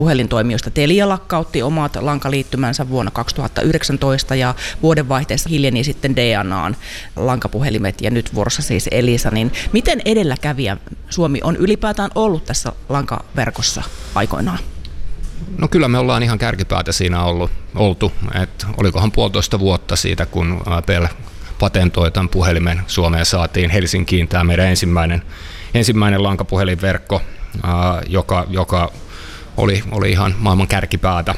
Puhelintoimijoista Telia lakkautti omat lankaliittymänsä vuonna 2019 ja vuodenvaihteessa hiljeni sitten DNAn lankapuhelimet ja nyt vuorossa siis Elisa. Niin miten edelläkävijä Suomi on ylipäätään ollut tässä lankaverkossa aikoinaan? No kyllä me ollaan ihan kärkipäätä siinä oltu. Olikohan 1,5 vuotta siitä, kun Bell patentoi tämän puhelimen. Suomeen saatiin Helsinkiin tämä meidän ensimmäinen lankapuhelinverkko, joka oli ihan maailman kärkipäätä.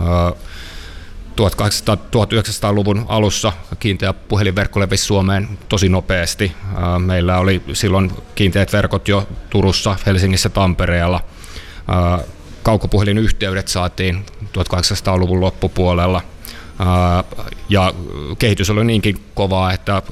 1900-luvun alussa kiinteä puhelinverkko levisi Suomeen tosi nopeasti. Meillä oli silloin kiinteät verkot jo Turussa, Helsingissä, Tampereella. Kaukopuhelinyhteydet saatiin 1800-luvun loppupuolella. Ja kehitys oli niinkin kovaa, että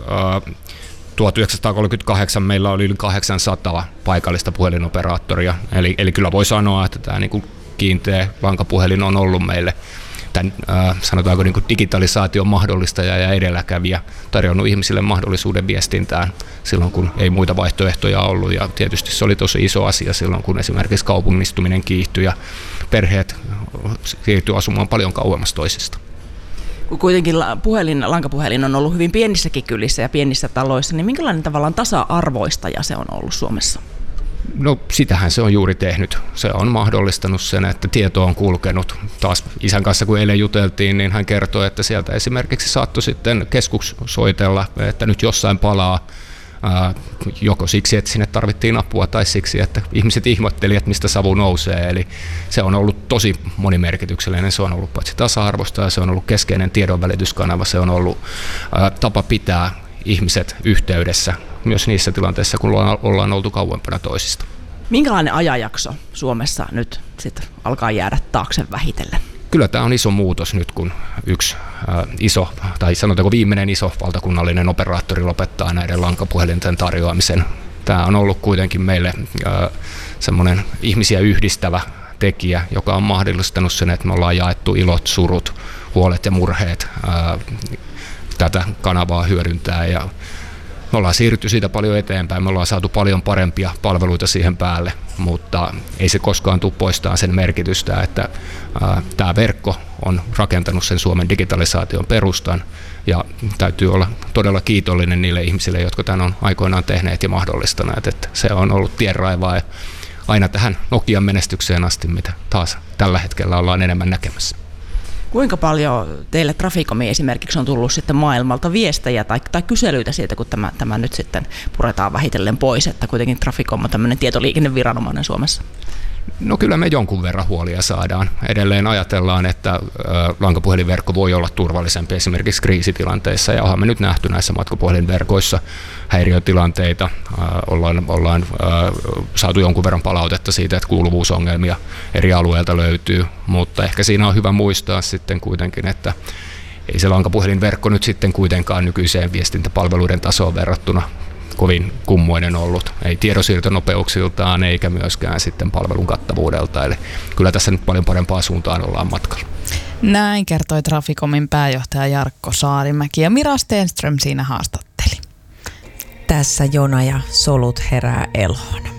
1938 meillä oli yli 800 paikallista puhelinoperaattoria. Eli kyllä voi sanoa, että tämä niin kuin kiinteä lankapuhelin on ollut meille tämän, sanotaanko niin kuin digitalisaation mahdollistaja ja edelläkävijä, tarjonnut ihmisille mahdollisuuden viestintään silloin, kun ei muita vaihtoehtoja ollut. Ja tietysti se oli tosi iso asia silloin, kun esimerkiksi kaupungistuminen kiihtyi ja perheet siirtyi asumaan paljon kauemmas toisista. Kuitenkin lankapuhelin on ollut hyvin pienissäkin kylissä ja pienissä taloissa, niin minkälainen tavallaan tasa-arvoistaja se on ollut Suomessa? No sitähän se on juuri tehnyt. Se on mahdollistanut sen, että tieto on kulkenut. Taas isän kanssa kun eilen juteltiin, niin hän kertoi, että sieltä esimerkiksi saattoi sitten keskus soitella, että nyt jossain palaa. Joko siksi, että sinne tarvittiin apua tai siksi, että ihmiset ihmetteli, että mistä savu nousee. Eli se on ollut tosi monimerkityksellinen. Se on ollut paitsi tasa-arvosta ja se on ollut keskeinen tiedonvälityskanava. Se on ollut tapa pitää ihmiset yhteydessä myös niissä tilanteissa, kun ollaan oltu kauempana toisista. Minkälainen ajanjakso Suomessa nyt sit alkaa jäädä taakse vähitellen? Kyllä tämä on iso muutos nyt, kun yksi iso, tai sanotaanko viimeinen iso valtakunnallinen operaattori lopettaa näiden lankapuhelinten tarjoamisen. Tämä on ollut kuitenkin meille semmoinen ihmisiä yhdistävä tekijä, joka on mahdollistanut sen, että me ollaan jaettu ilot, surut, huolet ja murheet tätä kanavaa hyödyntää. Ja me ollaan siirrytty siitä paljon eteenpäin, me ollaan saatu paljon parempia palveluita siihen päälle, mutta ei se koskaan tule poistamaan sen merkitystä, että tämä verkko on rakentanut sen Suomen digitalisaation perustan ja täytyy olla todella kiitollinen niille ihmisille, jotka tämän on aikoinaan tehneet ja mahdollistaneet, että se on ollut tienraivaa aina tähän Nokian menestykseen asti, mitä taas tällä hetkellä ollaan enemmän näkemässä. Kuinka paljon teille Traficomiin esimerkiksi on tullut sitten maailmalta viestejä tai kyselyitä siitä, kun tämä nyt sitten puretaan vähitellen pois, että kuitenkin Traficom on tämmöinen tietoliikenneviranomainen Suomessa? No kyllä me jonkun verran huolia saadaan. Edelleen ajatellaan, että lankapuhelinverkko voi olla turvallisempi esimerkiksi kriisitilanteissa, ja ollaan me nyt nähty näissä matkapuhelinverkoissa häiriötilanteita. Ollaan saatu jonkun verran palautetta siitä, että kuuluvuusongelmia eri alueilta löytyy, mutta ehkä siinä on hyvä muistaa sitten kuitenkin, että ei se lankapuhelinverkko nyt sitten kuitenkaan nykyiseen viestintäpalveluiden tasoon verrattuna kovin kummoinen ollut, ei tiedonsiirtonopeuksiltaan eikä myöskään sitten palvelun kattavuudelta, eli kyllä tässä nyt paljon parempaan suuntaan ollaan matkalla. Näin kertoi Traficomin pääjohtaja Jarkko Saarimäki ja Mira Stenström siinä haastatteli. Tässä Jona ja solut herää eloon.